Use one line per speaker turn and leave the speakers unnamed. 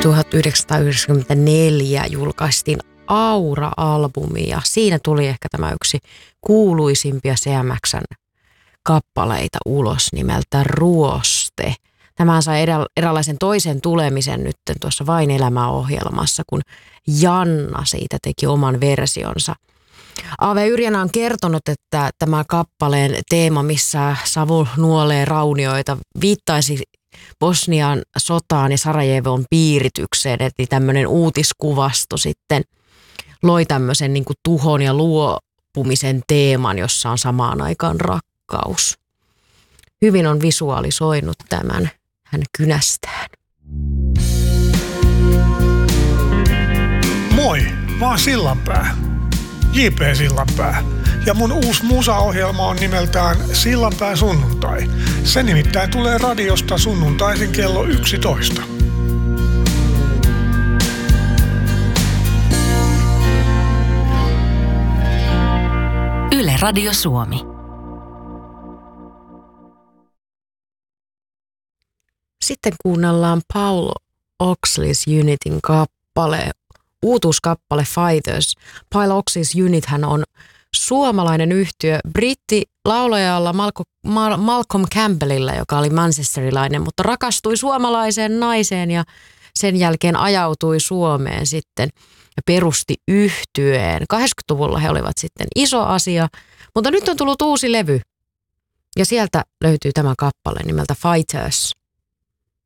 1994 julkaistiin Aura-albumi ja siinä tuli ehkä tämä yksi kuuluisimpia CMX:n kappaleita ulos nimeltä Ruoste. Tämä sai eräänlaisen toisen tulemisen nyt tuossa Vain elämä-ohjelmassa, kun Janna siitä teki oman versionsa. A.V. Yrjänä on kertonut, että tämä kappaleen teema, missä savu nuolee raunioita, viittaisi Bosnian sotaan ja Sarajevon piiritykseen, että tämmöinen uutiskuvasto sitten loi tämmöisen niin kuin tuhon ja luopumisen teeman, jossa on samaan aikaan rakkaus. Hyvin on visualisoinut tämän hän kynästään.
Moi, mä oon Sillanpää, J.P. Sillanpää. Ja mun uusi musaohjelma on nimeltään Sillanpää sunnuntai. Se nimittäin tulee radiosta sunnuntaisin kello 11.
Yle Radio Suomi.
Sitten kuunnellaan Paul Oxley's Unitin kappale, uutuuskappale Fighters. Paul Oxley's Unit hän on suomalainen yhtye brittilaulajalla Malcolm Campbellilla, joka oli manchesterilainen, mutta rakastui suomalaiseen naiseen ja sen jälkeen ajautui Suomeen sitten ja perusti yhtyeen. 80-luvulla he olivat sitten iso asia, mutta nyt on tullut uusi levy ja sieltä löytyy tämä kappale nimeltä Fighters.